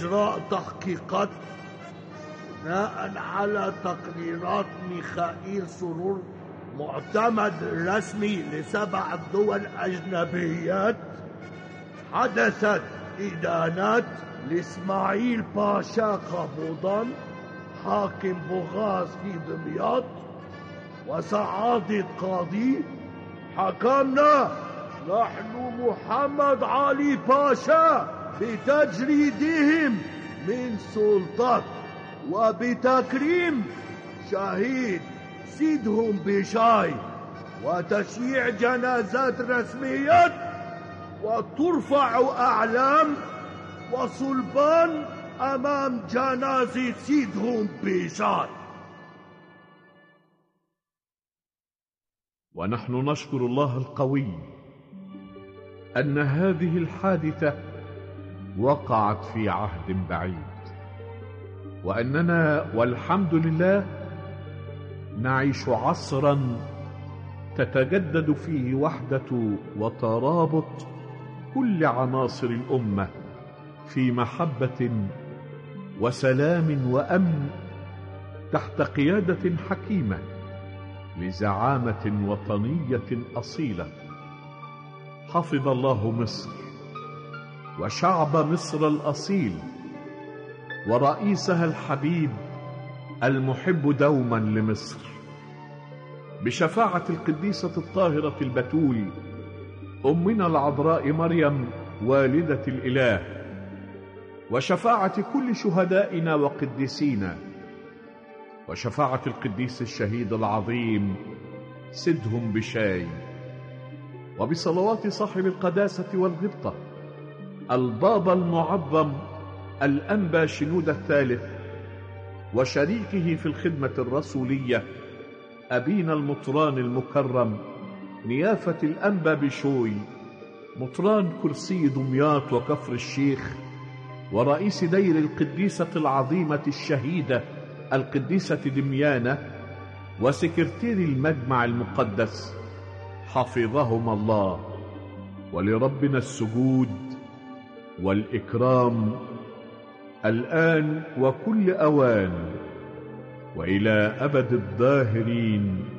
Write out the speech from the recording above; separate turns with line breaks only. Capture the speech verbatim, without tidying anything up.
إجراء تحقيقات بناء على تقريرات ميخائيل سرور، معتمد رسمي لسبع دول أجنبيات، حدثت إدانات لإسماعيل باشا قبوضان حاكم بوغاز في دمياط وسعادة قاضي. حكمنا نحن محمد علي باشا بتجريدهم من سلطات وبتكريم شهيد سيدهم بشاي وتشييع جنازات رسميات وترفع أعلام وصلبان أمام جنازة سيدهم بشاي.
ونحن نشكر الله القوي أن هذه الحادثة وقعت في عهد بعيد، وأننا والحمد لله نعيش عصرا تتجدد فيه وحدة وترابط كل عناصر الأمة في محبة وسلام وأمن تحت قيادة حكيمة لزعامة وطنية أصيلة. حفظ الله مصر وشعب مصر الأصيل ورئيسها الحبيب المحب دوما لمصر، بشفاعة القديسة الطاهرة البتول أمنا العذراء مريم والدة الإله، وشفاعة كل شهدائنا وقديسينا، وشفاعة القديس الشهيد العظيم سيدهم بشاي، وبصلوات صاحب القداسة والغبطة البابا المعظم الأنبا شنودة الثالث، وشريكه في الخدمة الرسولية أبينا المطران المكرم نيافة الأنبا بشوي مطران كرسي دمياط وكفر الشيخ، ورئيس دير القديسة العظيمة الشهيدة القديسة دميانة، وسكرتير المجمع المقدس، حفظهم الله. ولربنا السجود والإكرام الآن وكل أوان وإلى أبد الداهرين.